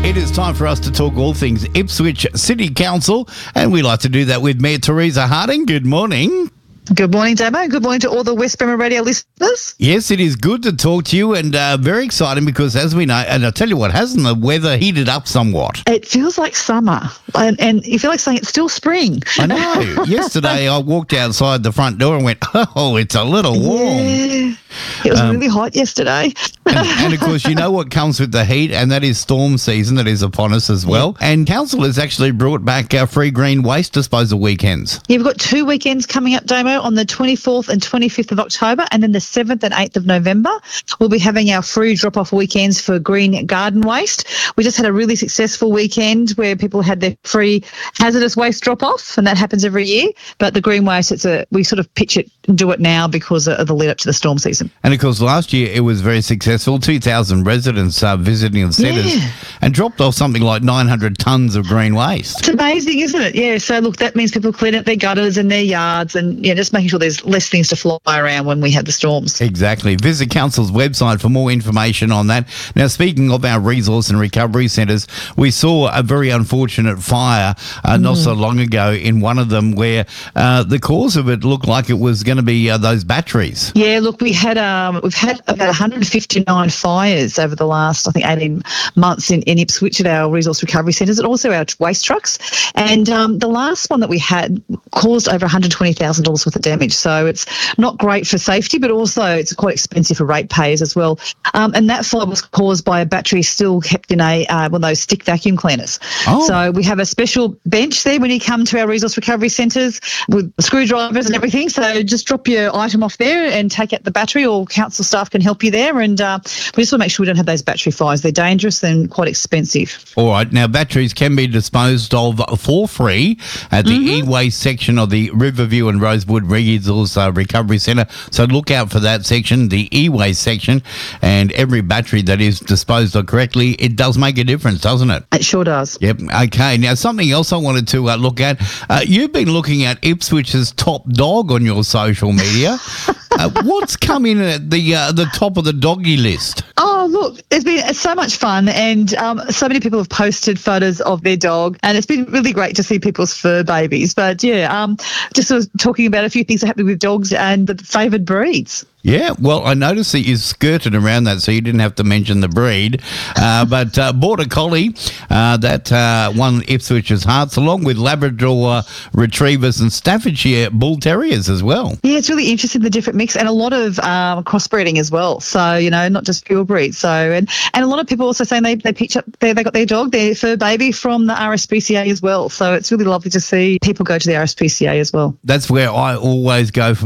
It is time for us to talk all things Ipswich City Council, and we like to do that with Mayor Teresa Harding. Good morning. Good morning, Damo. Good morning to all the West Bremer Radio listeners. Yes, it is good to talk to you, and very exciting because, as we know, and I'll tell you what, hasn't the weather heated up somewhat? It feels like summer, and you feel like saying it's still spring. I know. Yesterday, I walked outside the front door and went, oh, it's a little warm. Yeah, it was really hot yesterday. And of course, you know what comes with the heat, and that is storm season that is upon us as well. And Council has actually brought back free green waste disposal weekends. Yeah, we've got 2 weekends coming up, Damo, on the 24th and 25th of October, and then the 7th and 8th of November. We'll be having our free drop-off weekends for green garden waste. We just had a really successful weekend where people had their free hazardous waste drop-off, and that happens every year. But the green waste, we sort of pitch it and do it now because of the lead-up to the storm season. And, of course, last year it was very successful. 2,000 residents visiting the centres and dropped off something like 900 tonnes of green waste. It's amazing, isn't it? Yeah, so look, that means people clean up their gutters and their yards and just making sure there's less things to fly around when we have the storms. Exactly. Visit Council's website for more information on that. Now, speaking of our resource and recovery centres, we saw a very unfortunate fire not so long ago in one of them where the cause of it looked like it was going to be those batteries. Yeah, look, we've had about 159 fires over the last, I think, 18 months in Ipswich at our resource recovery centres and also our waste trucks. And the last one that we had caused over $120,000 worth of damage. So it's not great for safety, but also it's quite expensive for ratepayers as well. And that fire was caused by a battery still kept in one of those stick vacuum cleaners. Oh. So we have a special bench there when you come to our resource recovery centres with screwdrivers and everything. So just drop your item off there and take out the battery, or council staff can help you there. And we just want to make sure we don't have those battery fires. They're dangerous and quite expensive. All right. Now, batteries can be disposed of for free at the e-waste section of the Riverview and Rosewood Resource Recovery Centre. So look out for that section, the e-waste section, and every battery that is disposed of correctly, it does make a difference, doesn't it? It sure does. Yep. Okay. Now, something else I wanted to look at. You've been looking at Ipswich's top dog on your social media. What's come in at the top of the doggy list? Oh, look, it's so much fun, and so many people have posted photos of their dog, and it's been really great to see people's fur babies. But yeah, just sort of talking about a few things that are happening with dogs and the favoured breeds. Yeah, well, I noticed that you skirted around that, so you didn't have to mention the breed. But Border Collie, that won Ipswich's hearts, along with Labrador Retrievers and Staffordshire Bull Terriers as well. Yeah, it's really interesting, the different mix, and a lot of crossbreeding as well. So, not just pure breeds. So, and a lot of people also saying they pitch up, they got their dog, their fur baby from the RSPCA as well. So it's really lovely to see people go to the RSPCA as well. That's where I always go for